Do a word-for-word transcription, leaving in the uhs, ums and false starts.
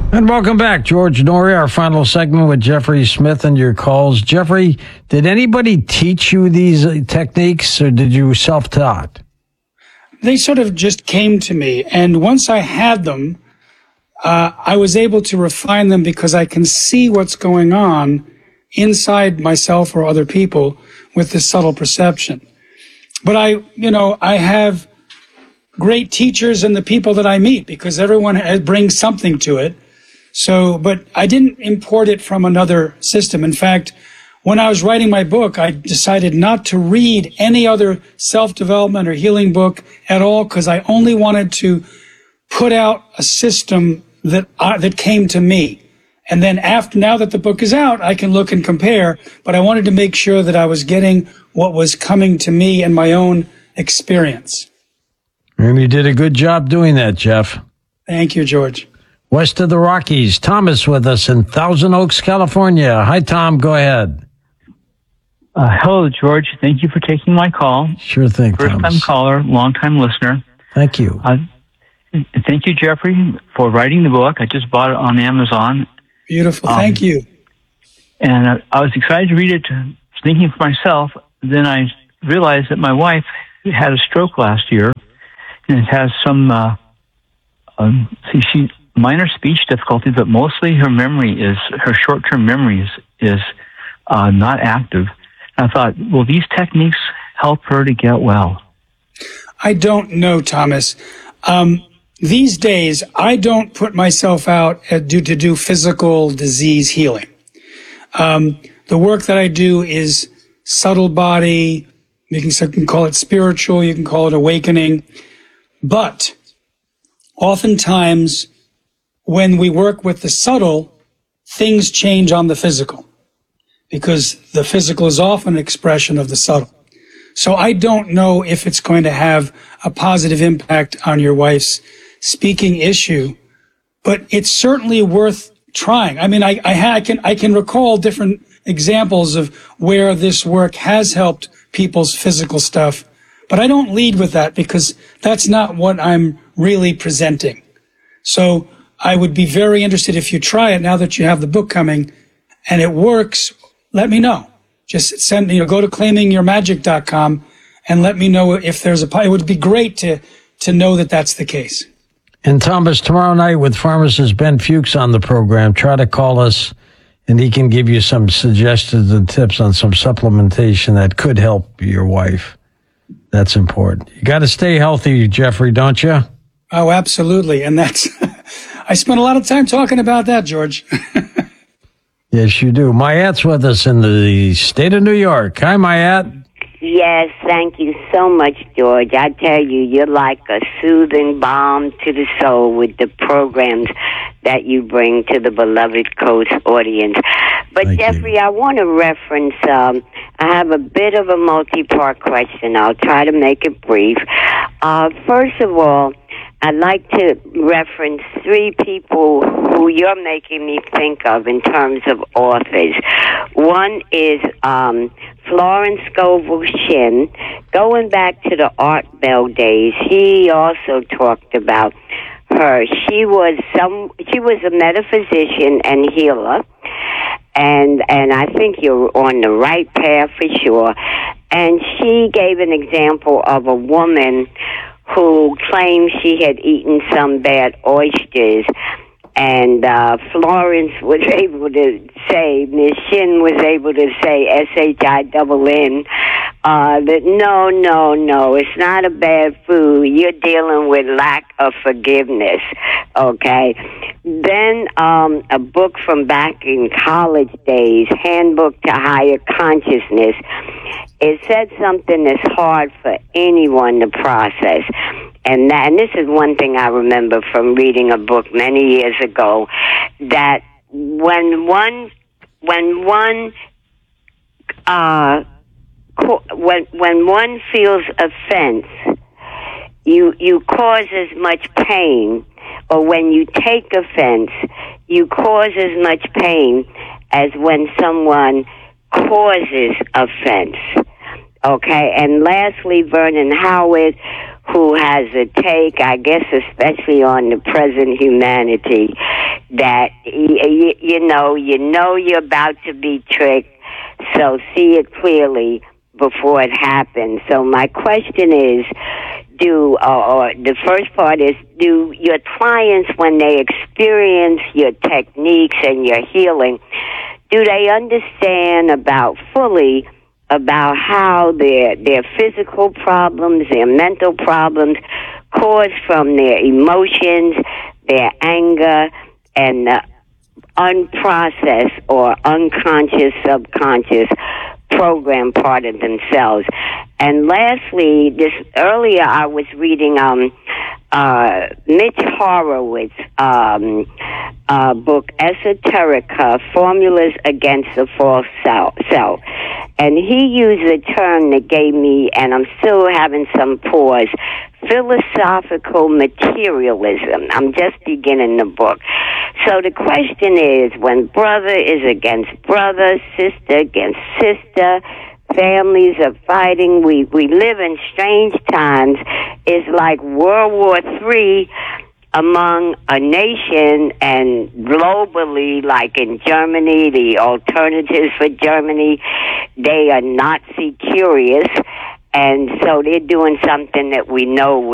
And welcome back, George Noory, our final segment with Jeffrey Smith and your calls. Jeffrey, did anybody teach you these techniques, or did you self-taught? They sort of just came to me, and once I had them, uh, I was able to refine them because I can see what's going on inside myself or other people with this subtle perception. But I, you know, I have great teachers in the people that I meet because everyone brings something to it. So, but I didn't import it from another system. In fact, when I was writing my book, I decided not to read any other self-development or healing book at all because I only wanted to put out a system that I, that came to me. And then after, now that the book is out, I can look and compare, but I wanted to make sure that I was getting what was coming to me and my own experience. And you did a good job doing that, Jeff. Thank you, George. West of the Rockies, Thomas with us in Thousand Oaks, California. Hi, Tom. Go ahead. Uh, hello, George. Thank you for taking my call. Sure thing, First-time Thomas. caller, long-time listener. Thank you. Uh, thank you, Jeffrey, for writing the book. I just bought it on Amazon. Beautiful. Um, Thank you. And uh, I was excited to read it, thinking for myself. Then I realized that my wife had a stroke last year, and it has some, uh, um, see, she minor speech difficulty, but mostly her memory is, her short-term memory is, is uh, not active. And I thought, will these techniques help her to get well? I don't know, Thomas. Um, these days, I don't put myself out uh, do, to do physical disease healing. Um, the work that I do is subtle body. You can, you can call it spiritual. You can call it awakening. But oftentimes, when we work with the subtle, things change on the physical because the physical is often an expression of the subtle. So I don't know if it's going to have a positive impact on your wife's speaking issue, but it's certainly worth trying. I mean, I, I, ha- I can I can recall different examples of where this work has helped people's physical stuff, but I don't lead with that because that's not what I'm really presenting. So I would be very interested if you try it now that you have the book coming and it works. Let me know. Just send, you know, go to claiming your magic dot com and let me know if there's a, it would be great to, to know that that's the case. And Thomas, tomorrow night with pharmacist Ben Fuchs on the program, try to call us and he can give you some suggestions and tips on some supplementation that could help your wife. That's important. You got to stay healthy, Jeffrey, don't you? Oh, absolutely. And that's, I spent a lot of time talking about that, George. Yes, you do. Mayatte's with us in the state of New York. Hi, Mayette. Yes, thank you so much, George. I tell you, you're like a soothing balm to the soul with the programs that you bring to the Beloved Coast audience. But, Thank Jeffrey, you. I want to reference, um, I have a bit of a multi-part question. I'll try to make it brief. Uh, first of all, I'd like to reference three people who you're making me think of in terms of authors. One is um, Florence Scovel Shinn. Going back to the Art Bell days, he also talked about her. She was some. She was a metaphysician and healer, and and I think you're on the right path for sure. And she gave an example of a woman who claimed she had eaten some bad oysters. And uh, Florence was able to say, Miss Shinn was able to say, S H I double N, uh, that no, no, no, it's not a bad food. You're dealing with lack of forgiveness, okay? Then um, a book from back in college days, Handbook to Higher Consciousness, it said something that's hard for anyone to process. And that, and this is one thing I remember from reading a book many years ago, that when one, when one, uh, when when one feels offense, you you cause as much pain, or when you take offense, you cause as much pain as when someone causes offense. Okay, and lastly, Vernon Howard, who has a take, I guess, especially on the present humanity, that you, you know you know you're about to be tricked, so see it clearly before it happens. So my question is, do uh, or the first part is, do your clients, when they experience your techniques and your healing, do they understand about fully about how their their physical problems, their mental problems, caused from their emotions, their anger, and the unprocessed or unconscious, subconscious program part of themselves? And lastly, this earlier I was reading um uh Mitch Horowitz's um uh book Esoterica, Formulas Against the False Self. And he used a term that gave me, and I'm still having some pause, philosophical materialism. I'm just beginning the book. So the question is, when brother is against brother, sister against sister, families are fighting, we, we live in strange times. It's like World War Three among a nation, and globally, like in Germany, the Alternatives for Germany, they are Nazi curious, and so they're doing something that we know